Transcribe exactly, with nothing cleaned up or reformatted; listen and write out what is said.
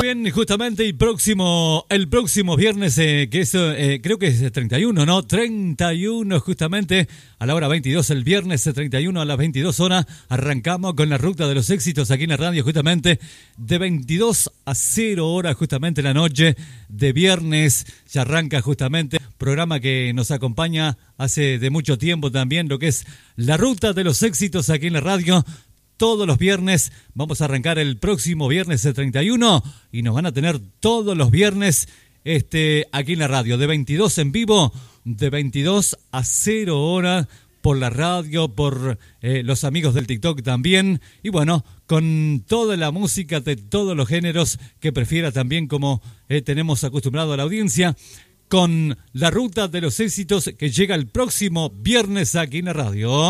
Bien, justamente el próximo, el próximo viernes, eh, que es, eh, creo que es treinta y uno, ¿no? treinta y uno justamente, a la hora veintidós, el viernes treinta y uno a las veintidós horas, arrancamos con la ruta de los éxitos aquí en la radio, justamente, de veintidós a cero horas, justamente la noche de viernes, ya arranca justamente, programa que nos acompaña hace de mucho tiempo también, lo que es la ruta de los éxitos aquí en la radio. Todos los viernes, vamos a arrancar el próximo viernes el treinta y uno y nos van a tener todos los viernes este, aquí en la radio, de veintidós en vivo, de veintidós a cero horas por la radio, por eh, los amigos del TikTok también, y bueno, con toda la música de todos los géneros que prefiera también, como eh, tenemos acostumbrado a la audiencia, con la ruta de los éxitos que llega el próximo viernes aquí en la radio.